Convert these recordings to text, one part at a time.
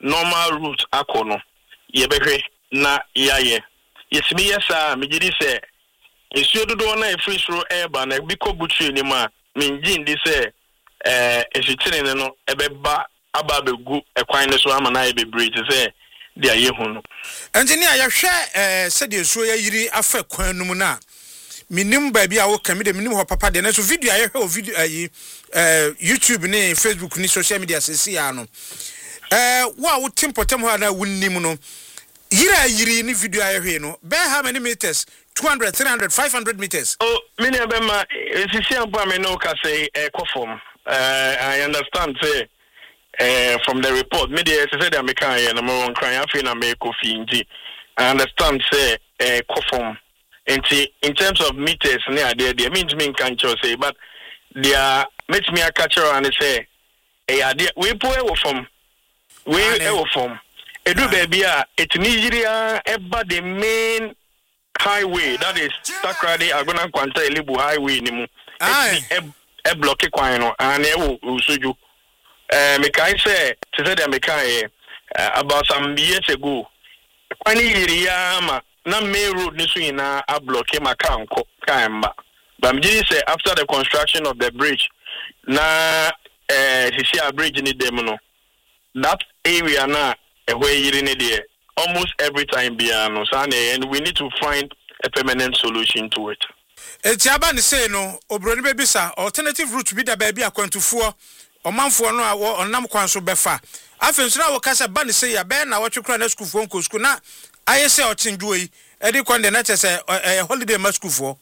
normal route akono yebehwe na yaye yesimi yesa mejidi se esuo dodo na efiri soro eba na bi kobutri ni ma menjin di se esitire no ebeba aba begu ekwan ne so ama na ebebre te se dia yehu no engineer ya hwe se de esuo ya yiri afa kwan no mu na minim ba bia wo kame de minim ho papa de na so video ya hwe o video ayi YouTube ne Facebook ni social media sesi ya no wa wo timpotem ho na wunnim no yiri ni video ya hwe no be how many meters 200 300 500 meters oh mini abema sisi ampa me no ka say kofom I understand say from the report media said they make number one crying I feel na make coffee inji I understand say kofom in terms of meters near there means me can say but they are make me a catcher and say we pull from we from edu baby it Nigeria eba the main highway that is Takrady Agona Kwanta Elibu highway ni mu e block kwan no and e usuju me kai say to say me kai about some years ago kwani area ma na main road ni so ina a block makanko kaimba but me say after the construction of the bridge na sisi bridge ni dem no that area na where yiri ni there almost every time biano and we need to find a permanent solution to it. Etiaba ni say no obroni bebisa alternative route bi da ba bi akwantufuo omanfo no a onam kwan so befa afensura wo kasa ba ni say ya be na wo twekra na school fo nko school na ayese ochenduo yi edi kwande na chese holiday ma school fo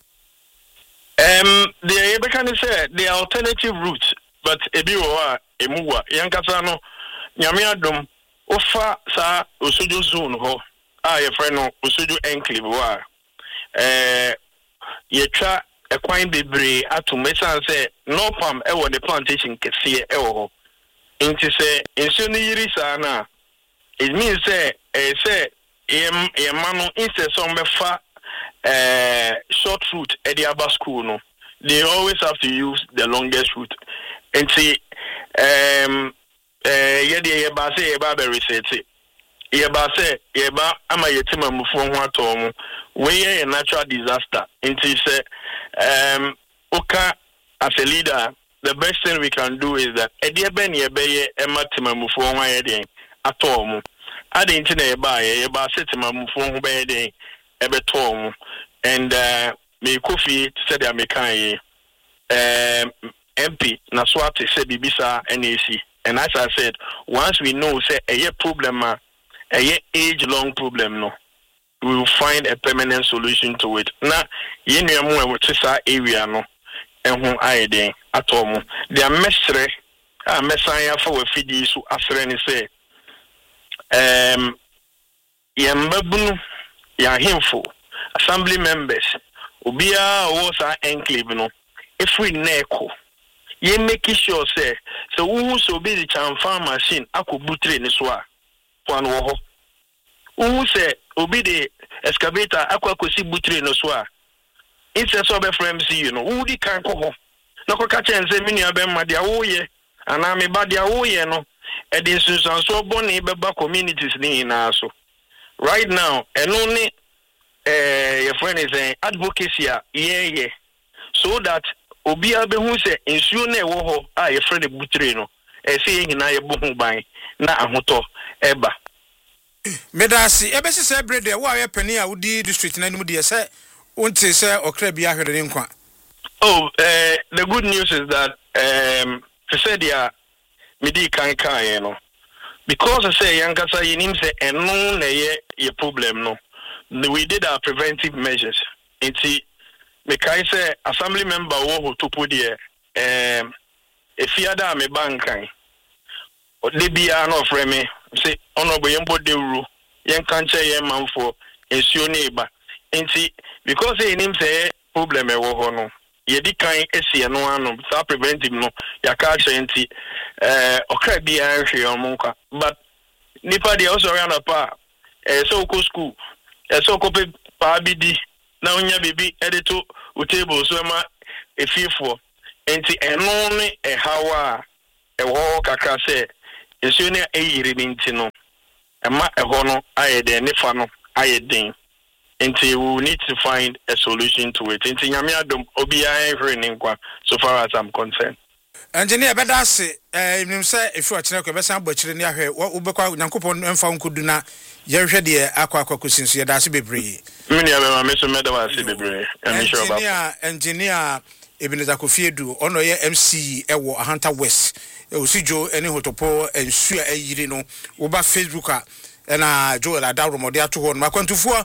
the Ebekani say the alternative route but ebi wo a emuwa yankasa no nyame adom ofa sa Osuju zone ho ye friend no Osuju enclave wa ye twa ekwan bebre atumesa say no palm e wo the plantation kese e wo ho nti say enso ni yiri sa na it means say ye manu instead some befa short route e the aba school no they always have to use the longest route nti ye ba say ye ba be research ye ba say ye ba ama yetima mufu ho atom we ye natural disaster nti say oka as a leader the best thing we can do is that e ben ye be ye ematima mufu ho ayede atom ade nti na ye ba say tima mufu ho be ye e be tom and me kofi said they make MP na swati say bibisa NAC. And as I said, once we know say a problem, a age-long problem, no, we will find a permanent solution to it. Now, you know what is our area, no, and who I did at all. They are mestre, messiah for a fidi so after say, Yambabun, Yahimfo, assembly members, Ubia was our enclave, no, if we neko. Ye make sure say so who so be the farm machine akubutre ni so a kwan wo ho who say obi the excavator akwakosi butre no so a inse so be frame see you know who di kan ko ho na ko ka chen say mini abemma dia wo ye ana me ba dia wo ye no e di sunsan so boni be ba communities ni na so right now eno ni your friend is saying advocacy yeah so that obi abehu se ensuo na ewo ho a ye frɛ ne butre no se hina ye bo ho ban na ahoto eba medasi ebesi se brede wo aye pani a wodi district na nim de se wonte se okra bi ahwere ne nkwa oh the good news is that to say dia midi kan no because I say yankasa yinim se eno na ye problem no we did our preventive measures enti me kai say assembly member wo to put there if you ada me bankan o de bia no frame me say honorable yembo de ru yen kan che yen manfo ensuo ne ba enti because he nim say problem e wo ho no ye di kan esie no ano sa preventive no ya ka che enti okra bia hwe omonka but nipa de also run up so ko school so ko pa bidi na onya bibi edito o table so ma efifo enti eno ne hawa e wo kakra se ensuo ne eyire ni nti no Emma ehono aye de nifa no aye den. Until we need to find a solution to it. Until nyame adom obi ahwe ne nkwa so far as I'm concerned. Engineer bedase nim say if you atene ko besan bochire ne ahwe wo bekwa Nyankopon emfa nkodu na yehwe de akwa kosinso ye dase bebre. Me ne abema me so medaba ase bebre. I'm sure about. Engineer Ebenezer Kofiedu ono ye MC ewo Ahanta West. Osijo eni hotopo ensu ayiri no wo ba Facebook a na Joel Adawromode ato ho no makwantufuo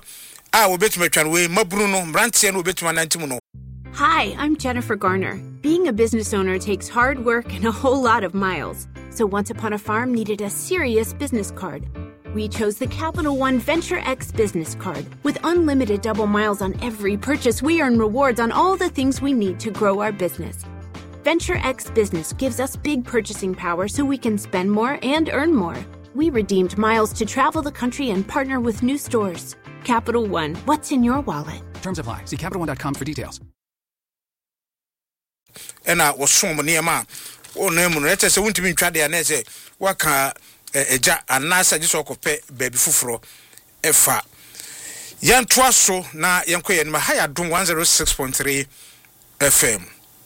Hi, I'm Jennifer Garner. Being a business owner takes hard work and a whole lot of miles. So Once Upon a Farm needed a serious business card. We chose the Capital One Venture X business card. With unlimited double miles on every purchase, we earn rewards on all the things we need to grow our business. Venture X Business gives us big purchasing power so we can spend more and earn more. We redeemed miles to travel the country and partner with new stores. Capital One, what's in your wallet? Terms apply. See CapitalOne.com for details. And I was so many ma. Oh, no, let's say, won't be tried there. Say, what can a ja and Nasa just walk baby fufro. Efa. Yan Twaso na Yanko and Mahaya Dum 106.3 FM.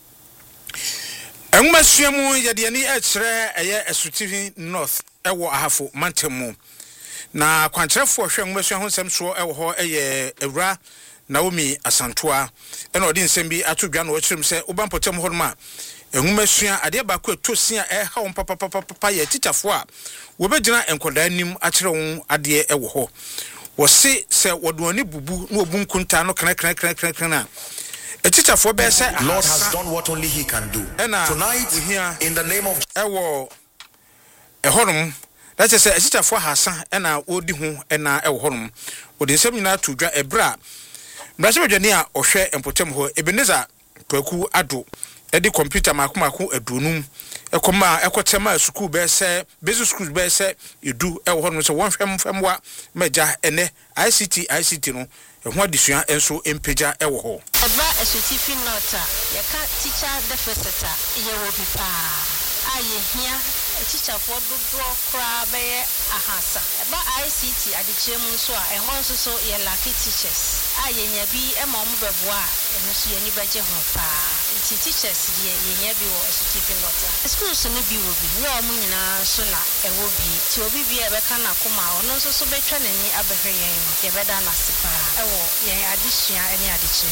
And Masiamu Yadiani Etre, a Suti North, Ewa Ahafo, Mantemu. Na kwantrefo hwe ngwesua ho nsem so ewo ewra Naomi Asantoa ena odi nsem bi atodwa na okyerem se obampotem ho ma enwumasua ade ba ko etosia ha won papa ye tichafo a wo begina enkoda nim akyere won ade ewo ho wo se wodoni bubu na obunkunta no kran na etichafo be se Lord has done what only he can do. Tonight in the name of ewo ehonom. Let's say a sister for Hassan and our Odi Hu and our home. Would the seminar to dra a bra. Brasiliania or share and potem ho Ebenezer Perku Ado. Eddie computer Makumaku a dunum. A comma, a quatema school bear say, business school bear say, you do a one so one from what Major and ICT no. And what this year and so impeja ewo. About a certificate nota, you can't teach our deficit, you will be pa. Aye here. Teacher for do cry by a hassa. About ICT at the gym, so I want to so ye lucky teachers. I be a mom bevois, and no see any budget hopa. It's teachers, ye be or a certificate letter. The school soon be will be no moon sooner, it will be to be a becana coma or no so better than any other ye better na sipa. Oh, ye addition any addition.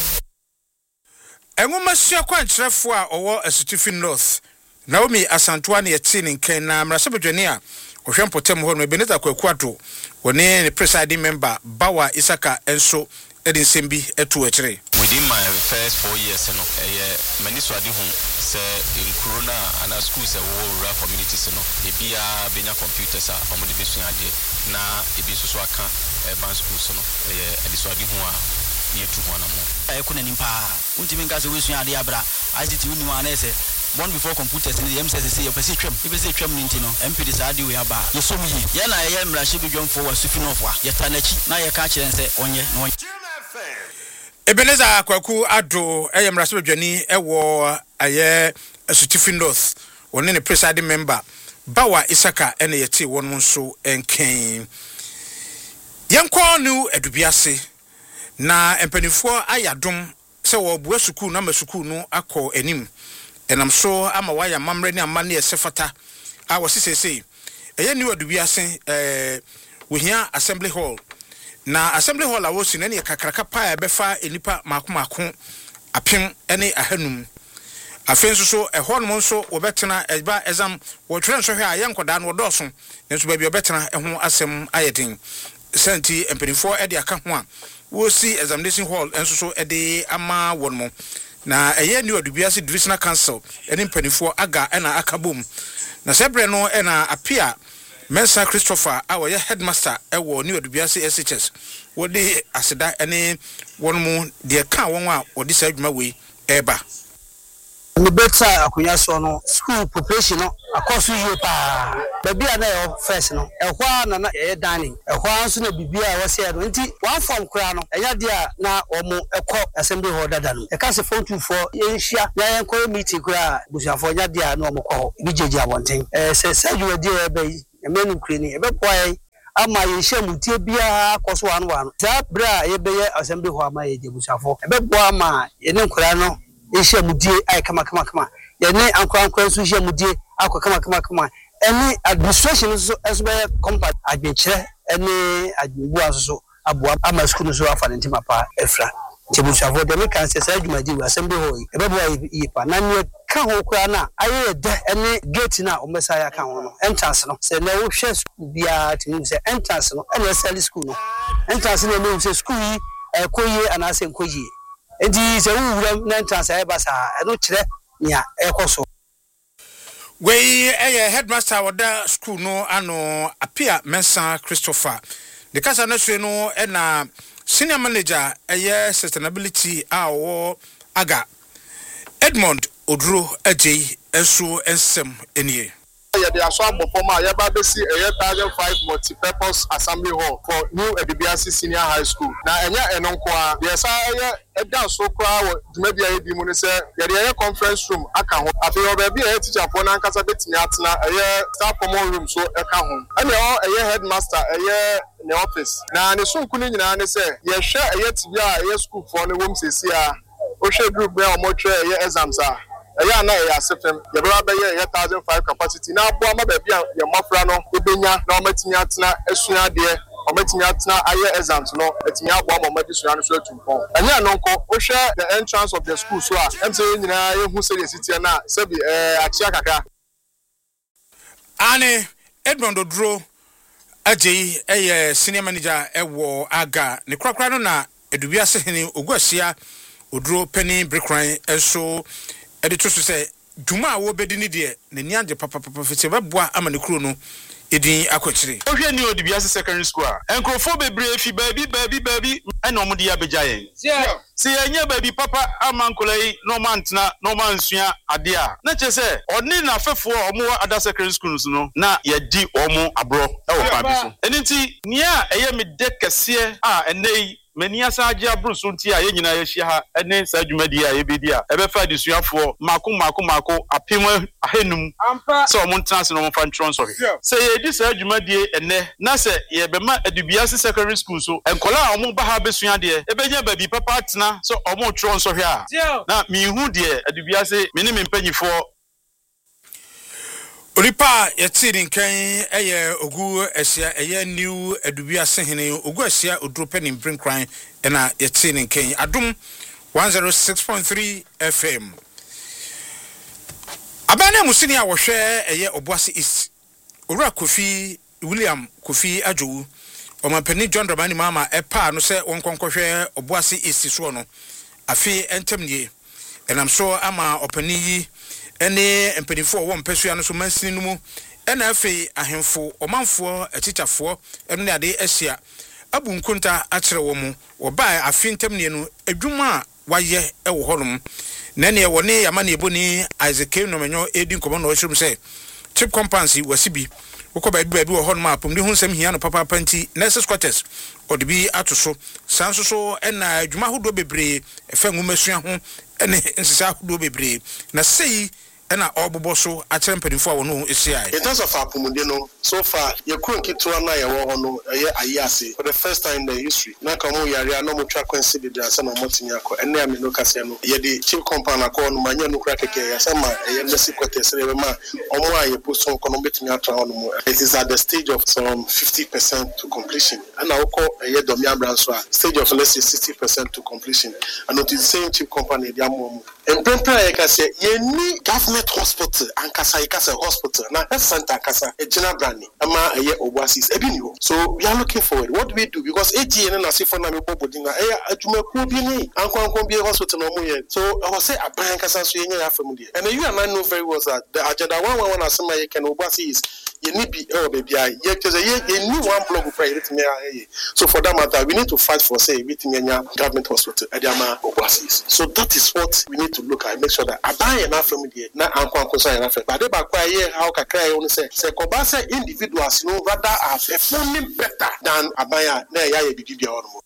And we must share quite for or a certificate north. Naomi Asantoa ne yetini nken na mrasabedwani a ohwempotem ho no Ebenezer Kwakwado woni ne presiding member Bawa Isaka enso edi nsembi etu akire. Within my first 4 years no many so ade hu say in corona and schools rural communities no ebia benya computers a omode besu ade na ebi so aka urban schools no ade so ade hu a yetu ho na mo kuna nimpa untimi ngaze wesu ade abra ICT uni wa na ese born before computers in the MCC you pese twem ninti no MP decide we aba ye so mi ye na ye mrahye bedwom for wasufi no fwa ye tanachi na ye ka kire nse onye no Ebenezer Kwaku Ado eye mrasabedwani ewo aye Asutifin North woni ne presiding member Bawa Isaka ene yeti won nso enken yenko nu edubiase na empanifo ayadom se wo bua sukuu na masukuu no akọ enim enam so ama waya mamre ni amane esefata a wosisese eye ni wadubiase wohia assembly hall na assembly hall a wosi na ne kakraka pa befa enipa makomako apem ene ahanum afenso so ehon mo nso wobetena eba exam wo tren so hwe ayenkoda no wodoso nso ba bi obetena eho asem ayedin senti empenifo ede aka ho a wo si examination hall enso so ede ama won mo na eye ni wadubiase divisional council ene empenifo aga ena akabom na sebre no ena apia Mensa Christopher our headmaster ewo ni wadubiase SHS wodi aseda ene won mu de ka won a wodi sa adwuma we eba the better akunya so no school population no akoso yie pa babia na yo first no ehwa na ye dining ehwa so na bibia wo se no nti one form kura no eya dia na omo ekọ assembly hall dada no e ka se phone 24 ye nhia ya yen ko meeting kura busuafo nya dia na omo kọ bi jeje abonten se se dwudi e ba yi emenu kure ni e be boy ama yehye mutie bia akoso wan za bra ye beye assembly ho ama ye jebusafo ebebo ama ye ne nkura no yehye mudie ai kama ye ne ankwa so yehye mudie akwa kama any administration so be compact adwenkyere any adwenbu aso aboa ama school so afa ntima pa efra jebusafo de me kan se sa adwumadi we assembly ho ebebo yipa na ne ka ho kura na aye de any gate na omesa ya ka ho no entrance no se na wo hwe school bia timi se entrance no any sali school no entrance na no se school yi koyi anase nkoyi enti se wo na entrance aye basa eno kire nia ekoso we headmaster wada school no ano apia Mensa Christopher the kasa na so no na senior manager sustainability aga Edmond Odro Ajay enso ensem enie the Aswan Bopoma Yababesi 1005 multi-purpose assembly hall for New Edibiasi Senior High School. Now, Enonkwa, yes, I down so crowd, maybe I be Munise, the conference room, account. I feel baby a teacher for Nankasabit Niatna, a year staff common room, so account. And a year headmaster, a year in the office. Now, the soon couldn't say, yes, share a year to be a year school for the rooms is here. Osha group where more exams are. Aya na ya sefem ye bra be ye 1005 capacity na abo ama ba bia ye mafra no ebenya na omatimi atena asua de omatimi atena aye exams no etimi abo ama omadisua no so atumpo anya no nko o hwe the entrance of the school so a emse nyina ye hu se city na sebi achia kaka ane Edmond Odro Ajay senior manager ewo aga ne kwakra no na edubiase hene oguasia Odro penny brickran enso edito so say duma wo bedi ni de ne nianje papa fete beboa ama ne kuro no edin akokyire ohwe ni Odibiase secondary school enkrofo bebre fi baby ena omde ya beja yen se yenye baby papa ama nkolai no mantna no mansua ade a na che se oni na fefo omo ada secondary schools no na ye di omo abro e wo pa bi so eniti nia eye me de kese a enei mani asaje abro so nti a ye nyina ye hia ha ene sa dwumadi a ye bedi a ebefa desuafo mako apem ahenum so mo ntanse no mo fa ntron so se ye di sa dwumadi ene na se ye bema Edibiase secondary school so enkola omo ba ha besua de ebenya baby papa atena so omo tron so hia na mi hu de Edibiase meni mempanyifo Oripa yetiri nkan ogu asia new Edibiase hene ogu asia Odro penny brinkran na yetiri nkan adum 106.3 FM abana musini a wo hwe Obuasi East Owura Kofi William Kofi Ajowu Omampani John Dramani mama epa no se wonkonkwohwe Obuasi East so no afi entemnie enam so ama opani yi ene empanifo wo mpesua no so mansini no mu ena afi ahemfo omanfo atichafo eno ne ade asia abu nkunta akere wo mu wo ba afi entemnie no adwuma waye ewo honom na ne wo ne yama ne eboni Isaac no menyo edin komo no ohyirum se chip compancy wasibi woko ba bi wo honom apom de hu nsem hia no papa panti nurses quarters odibi atoso sanso so ena adwuma hodo bebre efa ngumasua ho ene nsisa hodo bebre na sei ena obobo so akere mpanifo a wono esiai in terms of apumude no so far ye kunkitwa na ye wo hono ye ayase for the first time in the history na kamo yare na mo twa kwansi de asa na motimi akọ ene ame no kase no ye de chief compound akọ no manya no kra keke ya sama ye nesi kwete sere ma omo aye posto ko no betimi atra hono mo it is at the stage of some 50% to completion and akọ ye domi abranso a stage of let's say 60% to completion and it is the same chief compound e dia mo en pempra ye kase ye ni government hospital ankasa ikasa hospital na health center ankasa e general brand ama eye Obuasi ebiniwo so we are looking forward what do we do because AGN na sifo na me bobodi na adwumaku bi ni ankwankwan bi hospital no mo ye so I was say aban ankasa so yenya ya family and you and I know very well that the agenda 111 asema ye can Obuasi is you need be baby ye tell ye need one block for it me so for that matter we need to fight for say everything enya government hospital adama Obuasi so that is what we need to look at make sure that aban na family na ankwankwan ya na family but ba kwa ye how kakra ye won say koba say individuals no rather are performing better than abaya na ya ye bididi a ono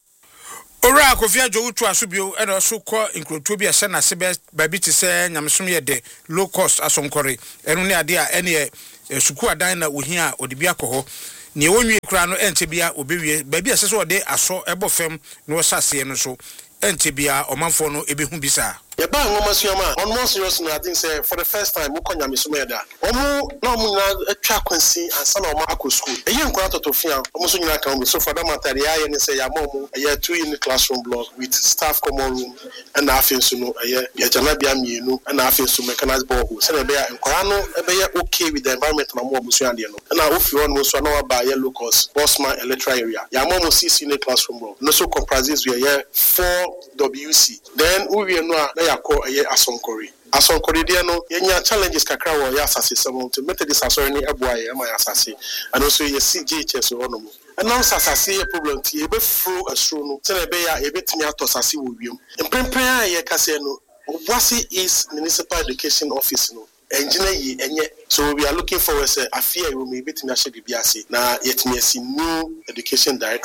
Owura Kofi Ajowu to asubio e no so ko inkrotuo bi ese na se ba bi ti se nyamesom ye de low cost asonkore eno ne ade a ene suku adan na ohia odibi akoho ne wonwie kura no ente bia obewie baabi asese ode aso ebofem no osase no so ente bia omanfo no ebehu bisa Yaba ngoma suama on more serious no I think say for the first time we konya mesumeda omu na omu na atwa kwansi ansa na omu akọ school eyi nkora totofia omu so nyina kan so for that matter ya ne say ya momu ya 2 in the classroom block with staff common room and afin so no ya jana bia mienu and afin so mechanized borehole say be ya nkora no be ya okay with the environment na omu so ande no na ofi on so na ba ya locus Bosman electoral area ya momu 6 in the classroom block no so comprises we ya 4 WC then we no yakọ Asonkori dia no yenya challenges kakra wo ya asase some to Methodist asori ni eboaye ama ya asase and also ye CGHS ono mo and now asase ye problem ti e be fro asro no se be ya e betimi atosase wo wiem emprempren ye kase no Obuasi is municipal education office no engineer yi enye so we are looking forward say afia we me betimi ahye bibiase na yetimi asi new education director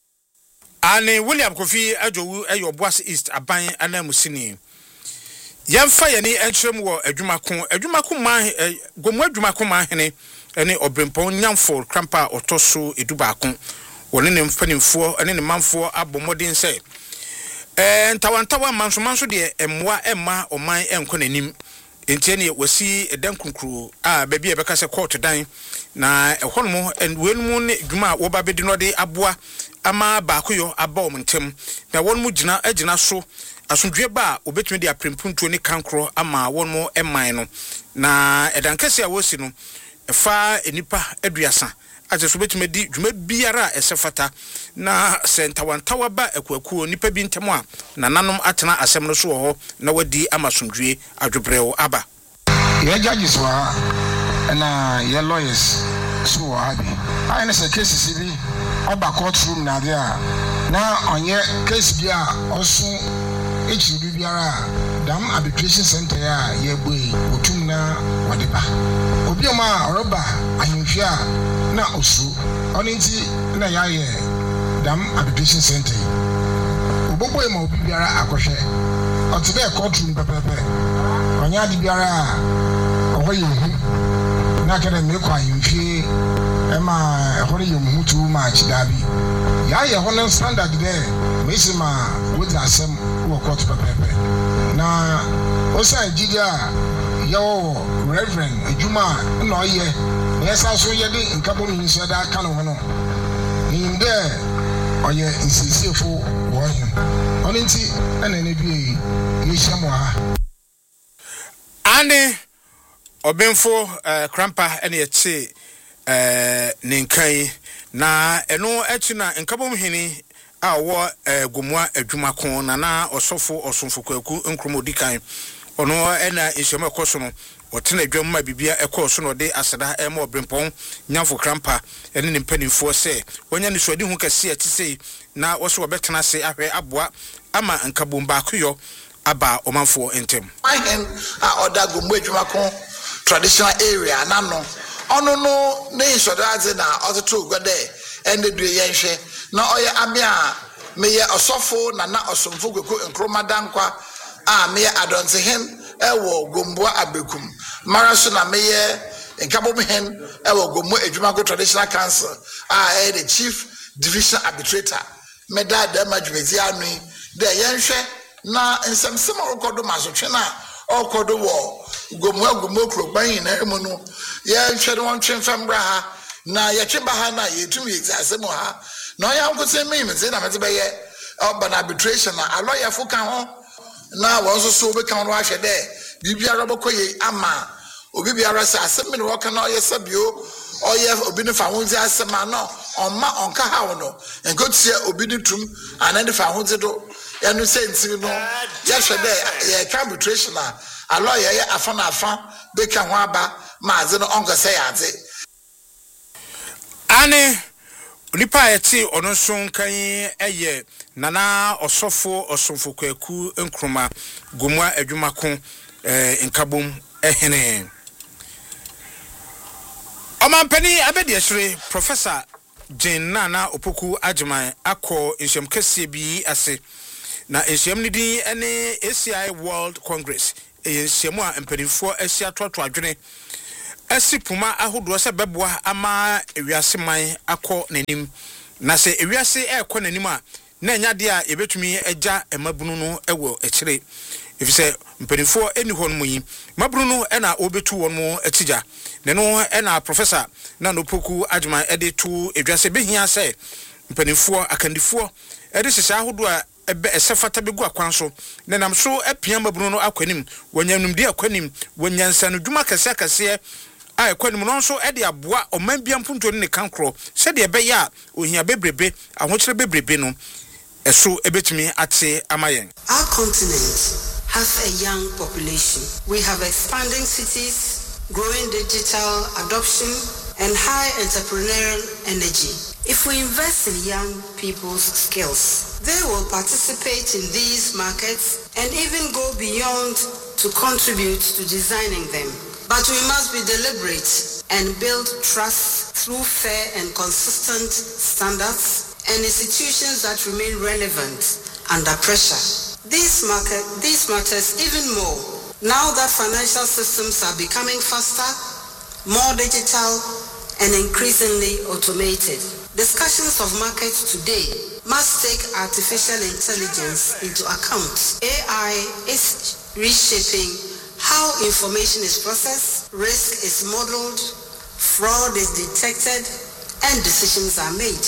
Ane William Kofi Ajowu eyo Obuasi East aban anamusini Yamfa yani entrem wo adwumako man gomu adwumako man hene ene obrempon nyamfo krampa otoso edubaako woni ne mfanimfo ene ne manfo abomodin se ntawantawa manso de emwa emma oman enko nanim entiene wasi edan kunkuru baabi ebeka se court dan na ehonmo enwenmu ne dwuma wo ba bedi no de aboa ama baakoyo aba omntem na wonmu agina so asundwe ba obetumi de aprempuntuo ne kankro ama wonmo eman no na edankese a wosi no efa enipa aduasa aje so betumi di dwuma biara esefata na sentawantawa ba ekwakuo nipa bi ntemo a nananom atena asem no so ho na wadi amasundwe adwebrewo aba ye judges wa na ye lawyers so habi I na say cases bi oba courtroom na there na onye case bi a oso echiru biara dam arbitration center ya ye boy otum na wadiba obi ma roba ahimfia na osu oninti na ya ye dam arbitration center obobo e ma obi biara akohwe otibe courtroom pepepe onya di biara ohoye hu na kede me kwa ahimfie e ma ehore ye mu too much dabi ya ye hono standard there mesima with asem wo court pepepe na osa jidia yo reverend ejuma no ye yesa so ye de nkabo mi nso da aka no hono inde oye insisefo wo him oninti ene ne bi ye shamo ha ane obenfo krampa ene ye ninkai na eno etina nkabo mhini a wo gomwa adwumako na osofo kwaku nkromodikan ono ena nhema ekoso no otena adwamma bibia ekoso no de aseda ema obrempon nyamfo krampa ene ne mpanimfo se wonya ne suade hu kase atisei na woso obetena se ahwe aboa ama nkabomba akoyo aba omanfo entem ahen a oda gomwa adwumako traditional area nano ono no ne sodaze na ototo gode ende due yenhwe na oye abia meye osofo na osomfo gweko nkromadan kwa meye adonsehen ewo gomboa abekum maraso na meye nkabomhen ewo gommo adwumako traditional council the chief division arbitrator meda da madwezi anu de yenhwe na nsemsem okodo masotwe na okodo wo gommo kroban na emu no yenhwe no ntwe fambra ha na yetweba ha na yetumi exasemo ha no ya nkose me na mete beye oba na arbitration na aloya fo kan ho na wonso so be kan ro ahwe de bibiara bokoye ama obi biara sa asem ne wo kan oye sabio oye obi ne fa honzi asema no onma onka ha no enkotie obi ne tum anane fa honzi do ya no senti no ya hwe de ya arbitration na aloya ya afa na afa be kan ho aba ma ze no onka se ya ze ane nipa eti ono so kan eye nana osofo kwaku nkroma gomwa adwumako nkabom ehene omampani abediesre professor Nana Opoku Ajiman akọ nhyem kese bi ase na nhyem ni din ene ACI World Congress nhyem a mpanimfo asia toto adwene asi puma ahodo se beboa ama ewiase man akọ nanim na se ewiase ekọ nanim a na enya de a ebetumi eja emabunu no ewo ekire efise mpanifo eni hɔ no yi mabunu no na obetu wɔn mo atija ne no na professor na no poku adwuma ede tu edwase behia se mpanifo akandifo ede hyehyɛ ahodo a ebe esefata begu akwan so ne nam so apia mabunu no akwanim wonyanum de akwanim wonyansa no dwuma kase kase a ekwanim no so ede aboa oman bia mpunto ne kankro se de ebe ya ohia bebrebe ahokyere bebrebe no eso ebetumi ate amayen. Our continent has a young population. We have expanding cities, growing digital adoption, and high entrepreneurial energy. If we invest in young people's skills, they will participate in these markets and even go beyond to contribute to designing them. But we must be deliberate and build trust through fair and consistent standards and institutions that remain relevant under pressure. This matters even more now that financial systems are becoming faster, more digital, and increasingly automated. Discussions of markets today must take artificial intelligence into account. AI is reshaping how information is processed, risk is modeled, fraud is detected, and decisions are made.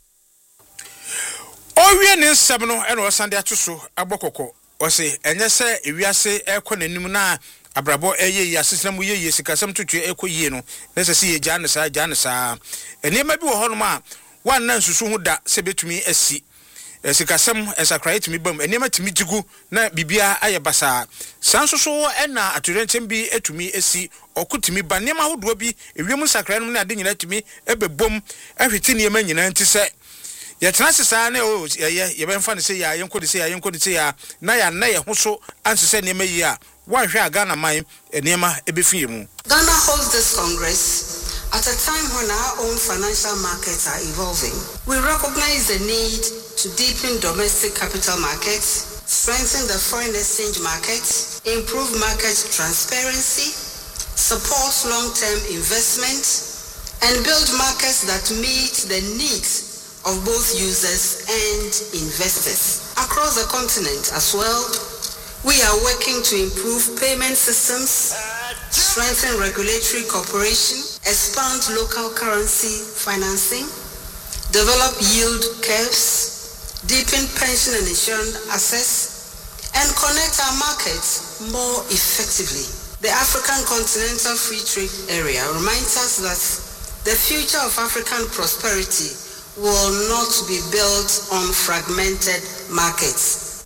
Owie ne nsɛm no ɛna ɔsande atoso abɔkɔkɔ ɔse ɛnyɛ sɛ ewiase ɛkɔ nanim na abrabɔ ɛyɛ yi asesena mu yɛ sikasɛm tutue ɛkɔ yie no na sɛ sɛ yɛ gya ne saa ɛnɛma bi wɔ hɔ no ma wanna nsusu ho da sɛ betumi asi sikasɛm ɛsakrae tumi bam ɛnɛma tumi jigu na bibia ayɛ basa sanso so ɛna atorenkyɛm bi etumi asi ɔkutumi ba nɛma hodoɔ bi ewiem sakrae no na ade nyina tumi ɛbɛbom ɛhwete nɛma nyina nti sɛ yɛtena sesa na yɛbɛmfa ne sɛ ya yɛnkɔ de sɛ ya na ya na yɛ ho so ansesɛ nɛma yi a wanhwɛ a Ghana man nɛma ɛbɛfie mu. Ghana holds this Congress at a time when our own financial markets are evolving. We recognize the need to deepen domestic capital markets, strengthen the foreign exchange market, improve market transparency, support long-term investment, and build markets that meet the needs of both users and investors. Across the continent as well, we are working to improve payment systems, strengthen regulatory cooperation, expand local currency financing, develop yield curves, deepen pension and insurance access, and connect our markets more effectively. The African Continental Free Trade Area reminds us that the future of African prosperity will not be built on fragmented markets.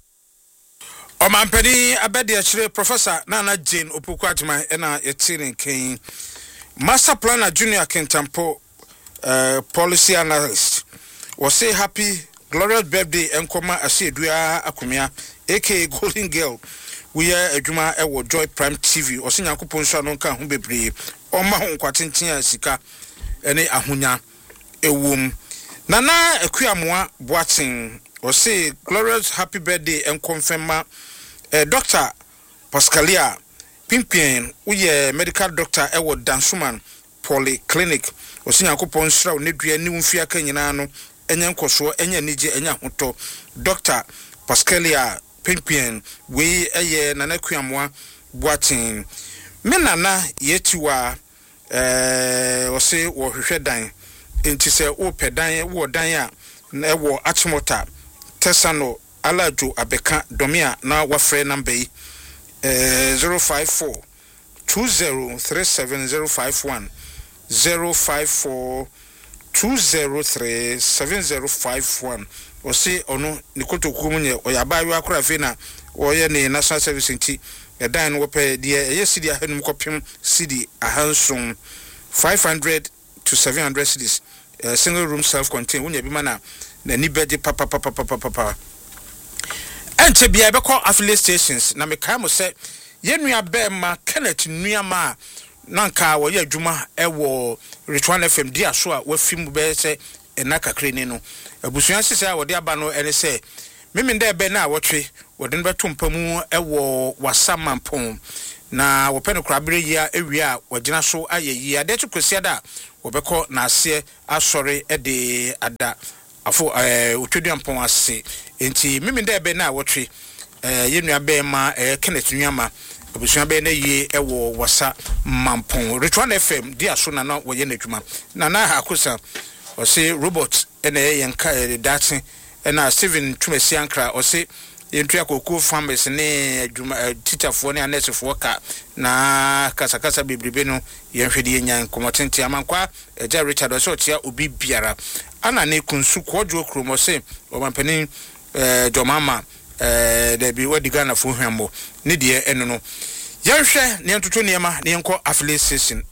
Omampeni abedi achire Professor Nana Jane Opoku Adjuma ena yetine ken Master Planner Junior Kentampo policy analyst was say happy glorious birthday enkoma asiedua akumia aka Golden Girl we are adwuma ewo Joy Prime TV osinyankopon so no nka ho bebre oma ho nkwatenchen asika ene ahonya ewom Nana Ekuamoa Boating or say glorious happy birthday and confirm Dr. Pascalia Pimpien, we medical doctor Edward Dansuman Polyclinic or Sinakopon Shroud Nidria Numfia Kenyano Enyankoso Enya Nije Enyahoto Dr. Pascalia Pimpien we a Nana Ekuamoa Boating Menana Yetua or say or Hedan. Inti se o pedan wo dan a na wo atmota tesano alajo abeka domia na wafre number 054 20370510 054 20370510 o se ono nikoto kumunye o yabayo akura fe na o ye ne national service nti edan no pe de ye sidi ahanum kopim sidi ahanson 500 to 700 cities single room self-contained when you be mana na ni beje papa ente bia be call affiliate stations na me kai mo se yenua be ma Kenneth nuama nanka wo ye adwuma ewo Ritual FM dia so a wafim be se enaka kreni no abusuan sese a wo de aba no ene se memende be na wotwe wo de beto mpamu ewo wasamampon na wo pɛ no krabere yia ewia wagina so ayeyi ade to kwesi ada wo bɛkɔ na ase asɔre de ada afo otweduampon ase enti mimi nda ebe na wotwe yenua be ma Kenneth Nyama obusua be na yie ewo wasa mampon Retwan FM dia so na wo ye n'adwuma na akosa o se robot ena yenka date ena Steven Twumasi Ankra o se yentua kokoo farmers ne adwuma teacherfo ne anesefo ka na kasakasa bebrebe no yenhwede yenyan komotente amankwa eja Richard o se otia obi biara ana ne kunsu kwojo kromo se o mampanin Jomama there be what the Ghana for him ne de eno no yenhwe ne ntoto niema ne yenko affiliate station